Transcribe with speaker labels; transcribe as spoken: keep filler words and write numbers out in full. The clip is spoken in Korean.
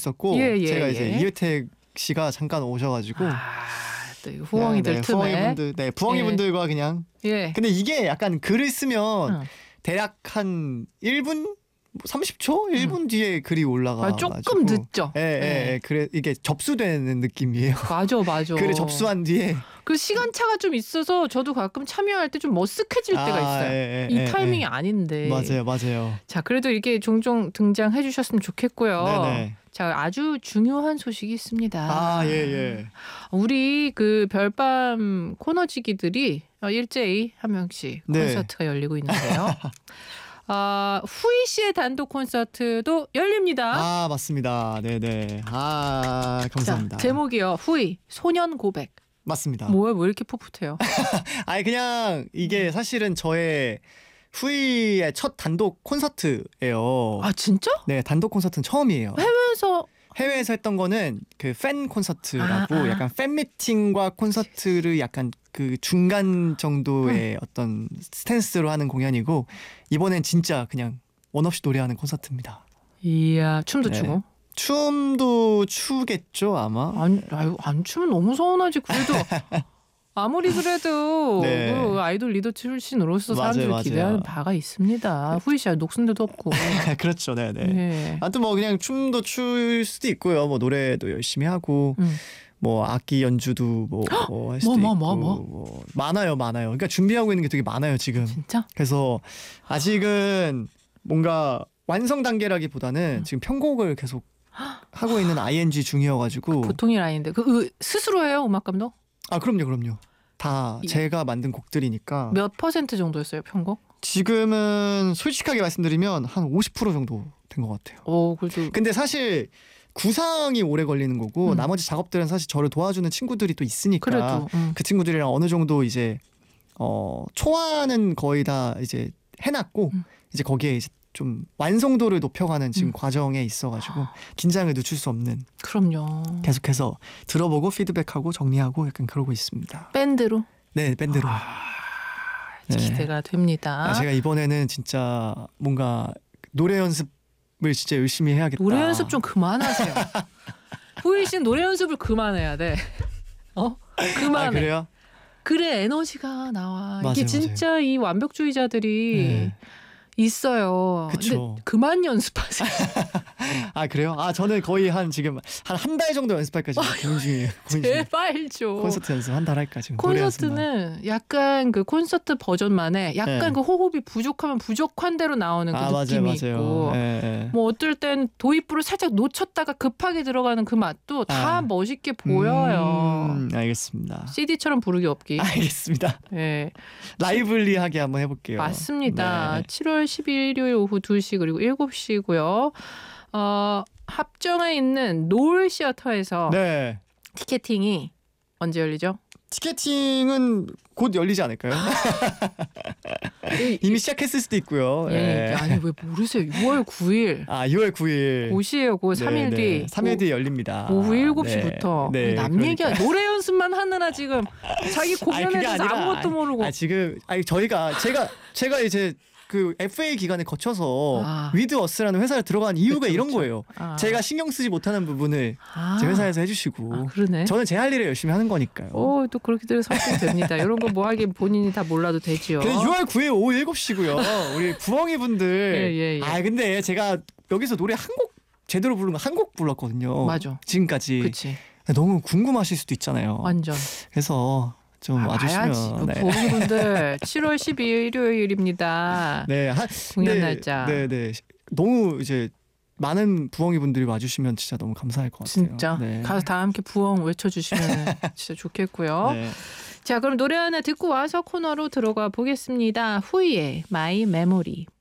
Speaker 1: 있었고
Speaker 2: 예, 예,
Speaker 1: 제가 이제
Speaker 2: 예.
Speaker 1: 이회택 씨가 잠깐 오셔가지고
Speaker 2: 아, 또 후엉이들
Speaker 1: 네, 네,
Speaker 2: 틈에
Speaker 1: 후엉이분들, 네, 부엉이분들과 예. 그냥.
Speaker 2: 예.
Speaker 1: 근데 이게 약간 글을 쓰면
Speaker 2: 응.
Speaker 1: 대략 한 일 분 삼십 초 일 분 응. 뒤에 글이 올라가.
Speaker 2: 아, 조금 늦죠.
Speaker 1: 예, 예,
Speaker 2: 네.
Speaker 1: 예. 그래 이게 접수되는 느낌이에요.
Speaker 2: 맞아, 맞아.
Speaker 1: 글을 접수한 뒤에
Speaker 2: 그 시간차가 좀 있어서 저도 가끔 참여할 때 좀 머쓱해질 때가
Speaker 1: 아,
Speaker 2: 있어요.
Speaker 1: 예, 예,
Speaker 2: 이
Speaker 1: 예,
Speaker 2: 타이밍이
Speaker 1: 예.
Speaker 2: 아닌데.
Speaker 1: 맞아요, 맞아요.
Speaker 2: 자, 그래도 이렇게 종종 등장해 주셨으면 좋겠고요.
Speaker 1: 네네.
Speaker 2: 자, 아주 중요한 소식이 있습니다.
Speaker 1: 아, 예, 예.
Speaker 2: 우리 그 별밤 코너지기들이 일제히 한 명씩
Speaker 1: 네.
Speaker 2: 콘서트가 열리고 있는데요. 아, 후이 씨의 단독 콘서트도 열립니다.
Speaker 1: 아, 맞습니다. 네네. 아, 감사합니다.
Speaker 2: 자, 제목이요. 후이 소년 고백.
Speaker 1: 맞습니다.
Speaker 2: 뭐야, 왜 이렇게 풋풋해요?
Speaker 1: 아니 그냥 이게 사실은 저의 후이의 첫 단독 콘서트예요.
Speaker 2: 아, 진짜?
Speaker 1: 네, 단독 콘서트는 처음이에요.
Speaker 2: 해외에서
Speaker 1: 해외에서 했던 거는 그 팬 콘서트라고
Speaker 2: 아, 아.
Speaker 1: 약간 팬 미팅과 콘서트를 약간 그 중간 정도의 음. 어떤 스탠스로 하는 공연이고 이번엔 진짜 그냥 원 없이 노래하는 콘서트입니다.
Speaker 2: 이야, 춤도
Speaker 1: 네.
Speaker 2: 추고.
Speaker 1: 춤도 추겠죠 아마.
Speaker 2: 안, 아유, 안 추면 너무 서운하지. 그래도 아무리 그래도
Speaker 1: 네.
Speaker 2: 그 아이돌 리더 출신으로서 사람들이
Speaker 1: 맞아요,
Speaker 2: 기대하는
Speaker 1: 맞아요.
Speaker 2: 바가 있습니다. 후이 씨야 녹슨 데도 없고.
Speaker 1: 그렇죠, 네네.
Speaker 2: 네.
Speaker 1: 아무튼 뭐 그냥 춤도 출 수도 있고요. 뭐 노래도 열심히 하고.
Speaker 2: 음.
Speaker 1: 뭐 악기 연주도 뭐 할 수도
Speaker 2: 뭐,
Speaker 1: 있고
Speaker 2: 뭐, 뭐,
Speaker 1: 뭐 많아요, 많아요. 그러니까 준비하고 있는 게 되게 많아요 지금.
Speaker 2: 진짜?
Speaker 1: 그래서 아직은 뭔가 완성 단계라기보다는
Speaker 2: 음.
Speaker 1: 지금 편곡을 계속 하고 있는 아이엔지 중이어가지고.
Speaker 2: 보통이 아닌데 그 으, 스스로 해요 음악 감독?
Speaker 1: 아 그럼요, 그럼요. 다
Speaker 2: 이,
Speaker 1: 제가 만든 곡들이니까.
Speaker 2: 몇 퍼센트 정도였어요 편곡?
Speaker 1: 지금은 솔직하게 말씀드리면 한 오십 퍼센트 정도 된 것 같아요.
Speaker 2: 오, 그래도.
Speaker 1: 근데 사실 구상이 오래 걸리는 거고
Speaker 2: 음.
Speaker 1: 나머지 작업들은 사실 저를 도와주는 친구들이 또 있으니까
Speaker 2: 그래도, 음.
Speaker 1: 그 친구들이랑 어느 정도 이제 어 초안은 거의 다 이제 해놨고
Speaker 2: 음.
Speaker 1: 이제 거기에 이제 좀 완성도를 높여가는 지금
Speaker 2: 음.
Speaker 1: 과정에 있어가지고 긴장을 늦출 수 없는.
Speaker 2: 그럼요.
Speaker 1: 계속해서 들어보고 피드백하고 정리하고 약간 그러고 있습니다.
Speaker 2: 밴드로?
Speaker 1: 네, 밴드로.
Speaker 2: 아,
Speaker 1: 네.
Speaker 2: 기대가 됩니다.
Speaker 1: 아, 제가 이번에는 진짜 뭔가 노래 연습을 진짜 열심히 해야겠다.
Speaker 2: 노래 연습 좀 그만하세요. 후이 씨는 노래 연습을 그만해야 돼. 어? 그만해.
Speaker 1: 아, 그래요?
Speaker 2: 그래 에너지가 나와.
Speaker 1: 맞아요,
Speaker 2: 이게 진짜
Speaker 1: 맞아요.
Speaker 2: 이 완벽주의자들이
Speaker 1: 네.
Speaker 2: 있어요.
Speaker 1: 그쵸.
Speaker 2: 근데 그만 연습하세요.
Speaker 1: 아 그래요? 아 저는 거의 한 지금 한 한 달 정도 연습할까 지금 고민 중이에요. 고민 중이에요.
Speaker 2: 제발 좀.
Speaker 1: 콘서트 연습 한 달 할까 지금. 노래 연습만.
Speaker 2: 콘서트는 약간 그 콘서트 버전만에 약간
Speaker 1: 네.
Speaker 2: 그 호흡이 부족하면 부족한 대로 나오는 그
Speaker 1: 아,
Speaker 2: 느낌이
Speaker 1: 맞아요,
Speaker 2: 있고
Speaker 1: 맞아요. 네, 네.
Speaker 2: 뭐 어떨 땐 도입부를 살짝 놓쳤다가 급하게 들어가는 그 맛도 다
Speaker 1: 아.
Speaker 2: 멋있게 보여요.
Speaker 1: 음, 알겠습니다.
Speaker 2: 씨디처럼 부르기 없기.
Speaker 1: 알겠습니다.
Speaker 2: 네.
Speaker 1: 라이블리하게 한번 해볼게요.
Speaker 2: 맞습니다.
Speaker 1: 네.
Speaker 2: 칠월 십일 일요일 오후 두 시 그리고 일곱 시고요. 어, 합정에 있는 노을 시어터에서
Speaker 1: 네.
Speaker 2: 티켓팅이 언제 열리죠?
Speaker 1: 티켓팅은 곧 열리지 않을까요? 이미 시작했을 수도 있고요.
Speaker 2: 예,
Speaker 1: 네.
Speaker 2: 아니 왜 모르세요? 유월 구일.
Speaker 1: 아 유월 구일.
Speaker 2: 곧이에요. 그 삼 일 뒤.
Speaker 1: 삼 일 뒤에 열립니다.
Speaker 2: 오후 일곱 시부터.
Speaker 1: 네. 네,
Speaker 2: 남
Speaker 1: 그러니까.
Speaker 2: 얘기야. 노래 연습만 하느라 지금 자기 공연에
Speaker 1: 아니, 그게
Speaker 2: 대해서
Speaker 1: 아니라,
Speaker 2: 아무것도 모르고.
Speaker 1: 아 지금 아니 저희가 제가 제가 이제 그 에프에이 기간을 거쳐서
Speaker 2: 아.
Speaker 1: 위드 어스라는 회사를 들어간 이유가
Speaker 2: 그쵸,
Speaker 1: 이런
Speaker 2: 그쵸.
Speaker 1: 거예요.
Speaker 2: 아.
Speaker 1: 제가 신경 쓰지 못하는 부분을
Speaker 2: 아.
Speaker 1: 제 회사에서 해주시고
Speaker 2: 아, 그러네.
Speaker 1: 저는 제 할 일을 열심히 하는 거니까요.
Speaker 2: 오, 또 그렇게들 설득됩니다. 이런 거 뭐 하긴 본인이 다 몰라도 되지요.
Speaker 1: 근데 유월 구일 오후 일곱 시고요. 우리 부엉이 분들.
Speaker 2: 예, 예, 예.
Speaker 1: 아 근데 제가 여기서 노래 한 곡 제대로 부른 거 한 곡 불렀거든요.
Speaker 2: 맞아.
Speaker 1: 지금까지.
Speaker 2: 그치.
Speaker 1: 너무 궁금하실 수도 있잖아요.
Speaker 2: 완전.
Speaker 1: 그래서 좀
Speaker 2: 아,
Speaker 1: 와주시면.
Speaker 2: 와야지.
Speaker 1: 네.
Speaker 2: 부엉이분들 칠월 십이일 일요일입니다.
Speaker 1: 네, 한,
Speaker 2: 공연
Speaker 1: 네,
Speaker 2: 날짜.
Speaker 1: 네, 네. 너무 이제 많은 부엉이 분들이 와주시면 진짜 너무 감사할 것 같아요.
Speaker 2: 진짜.
Speaker 1: 네.
Speaker 2: 가서 다 함께 부엉 외쳐주시면 진짜 좋겠고요.
Speaker 1: 네.
Speaker 2: 자, 그럼 노래 하나 듣고 와서 코너로 들어가 보겠습니다. 후이의 마이 메모리.